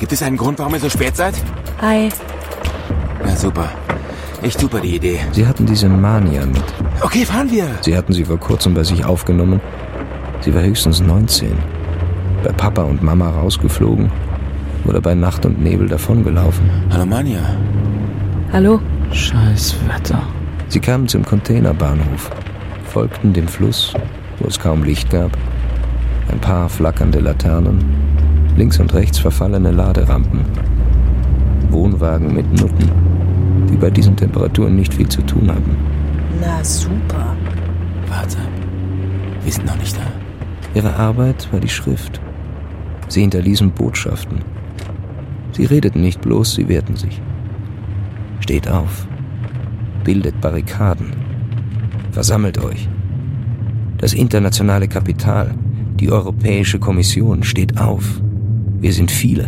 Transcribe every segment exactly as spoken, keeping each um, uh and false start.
Gibt es einen Grund, warum ihr so spät seid? Hi. Na super. Echt super die Idee. Sie hatten diese Mania mit. Okay, fahren wir. Sie hatten sie vor kurzem bei sich aufgenommen. Sie war höchstens neunzehn. Bei Papa und Mama rausgeflogen oder bei Nacht und Nebel davongelaufen. Hallo Manja. Hallo. Scheiß Wetter. Sie kamen zum Containerbahnhof, folgten dem Fluss, wo es kaum Licht gab, ein paar flackernde Laternen, links und rechts verfallene Laderampen, Wohnwagen mit Nutten, die bei diesen Temperaturen nicht viel zu tun hatten. Na super. Warte. Wir sind noch nicht da. Ihre Arbeit war die Schrift. Sie hinterließen Botschaften. Sie redeten nicht bloß, sie wehrten sich. Steht auf. Bildet Barrikaden. Versammelt euch. Das internationale Kapital, die Europäische Kommission, steht auf. Wir sind viele.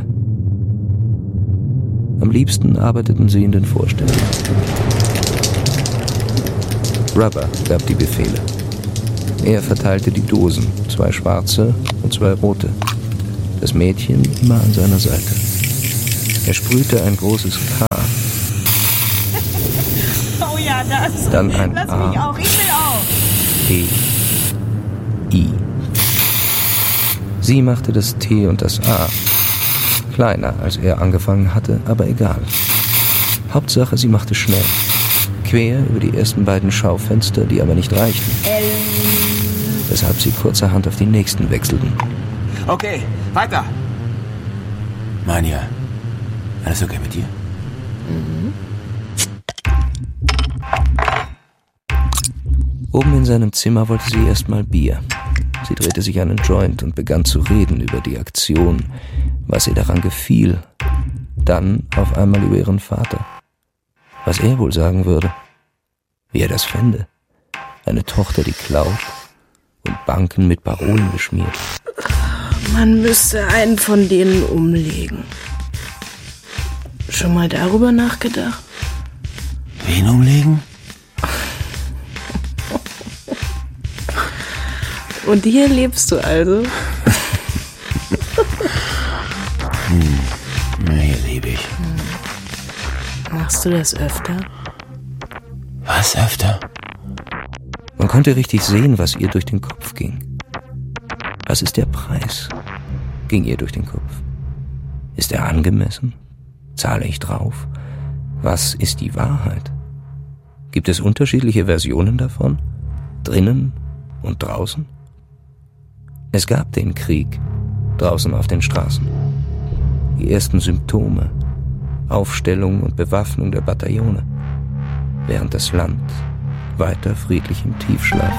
Am liebsten arbeiteten sie in den Vorständen. Rubber gab die Befehle. Er verteilte die Dosen, zwei schwarze und zwei rote. Das Mädchen immer an seiner Seite. Er sprühte ein großes K. Oh ja, das. Dann ein Lass A. mich auch, ich will auch. T. I. Sie machte das T und das A. Kleiner, als er angefangen hatte, aber egal. Hauptsache, sie machte schnell. Quer über die ersten beiden Schaufenster, die aber nicht reichten. L. Weshalb sie kurzerhand auf die nächsten wechselten. Okay, weiter. Manja, alles okay mit dir? Mhm. Oben in seinem Zimmer wollte sie erstmal Bier. Sie drehte sich einen Joint und begann zu reden über die Aktion, was ihr daran gefiel. Dann auf einmal über ihren Vater. Was er wohl sagen würde. Wie er das fände. Eine Tochter, die klaut und Banken mit Parolen beschmiert. Man müsste einen von denen umlegen. Schon mal darüber nachgedacht? Wen umlegen? Und hier lebst du also? hm. Na, hier lebe ich. Hm. Machst du das öfter? Was öfter? Man konnte richtig sehen, was ihr durch den Kopf ging. Was ist der Preis? Ging ihr durch den Kopf. Ist er angemessen? Zahle ich drauf? Was ist die Wahrheit? Gibt es unterschiedliche Versionen davon? Drinnen und draußen? Es gab den Krieg draußen auf den Straßen. Die ersten Symptome, Aufstellung und Bewaffnung der Bataillone, während das Land weiter friedlich im Tiefschlaf